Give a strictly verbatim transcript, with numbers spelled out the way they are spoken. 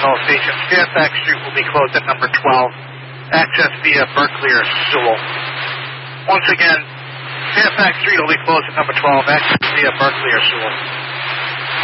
all stations. Fairfax Street will be closed at number twelve. Access via Berkeley or Sewell. Once again, Fairfax Street will be closed at number twelve. Access via Berkeley or Sewell.